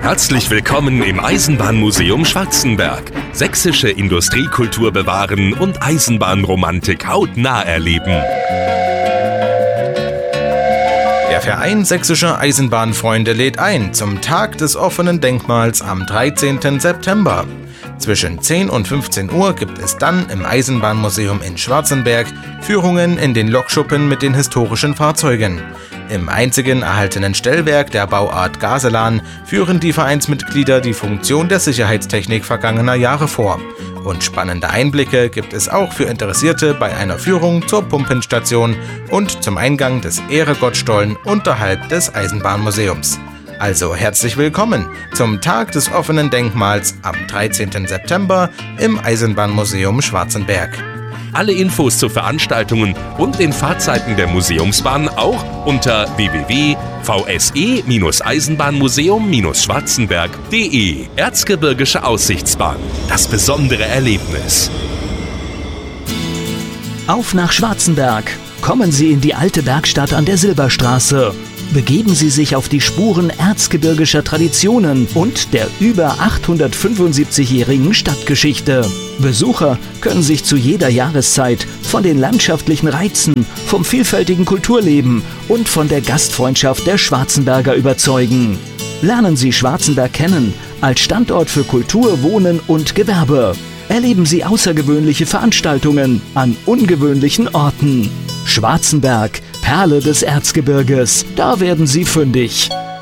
Herzlich willkommen im Eisenbahnmuseum Schwarzenberg. Sächsische Industriekultur bewahren und Eisenbahnromantik hautnah erleben. Der Verein Sächsischer Eisenbahnfreunde lädt ein zum Tag des offenen Denkmals am 13. September. Zwischen 10 und 15 Uhr gibt es dann im Eisenbahnmuseum in Schwarzenberg Führungen in den Lokschuppen mit den historischen Fahrzeugen. Im einzigen erhaltenen Stellwerk der Bauart Gaselan führen die Vereinsmitglieder die Funktion der Sicherheitstechnik vergangener Jahre vor. Und spannende Einblicke gibt es auch für Interessierte bei einer Führung zur Pumpenstation und zum Eingang des Ehregottstollen unterhalb des Eisenbahnmuseums. Also herzlich willkommen zum Tag des offenen Denkmals am 13. September im Eisenbahnmuseum Schwarzenberg. Alle Infos zu Veranstaltungen und den Fahrzeiten der Museumsbahn auch unter www.vse-eisenbahnmuseum-schwarzenberg.de. Erzgebirgische Aussichtsbahn. Das besondere Erlebnis. Auf nach Schwarzenberg. Kommen Sie in die alte Werkstatt an der Silberstraße. Begeben Sie sich auf die Spuren erzgebirgischer Traditionen und der über 875-jährigen Stadtgeschichte. Besucher können sich zu jeder Jahreszeit von den landschaftlichen Reizen, vom vielfältigen Kulturleben und von der Gastfreundschaft der Schwarzenberger überzeugen. Lernen Sie Schwarzenberg kennen als Standort für Kultur, Wohnen und Gewerbe. Erleben Sie außergewöhnliche Veranstaltungen an ungewöhnlichen Orten. Schwarzenberg, Perle des Erzgebirges, da werden Sie fündig.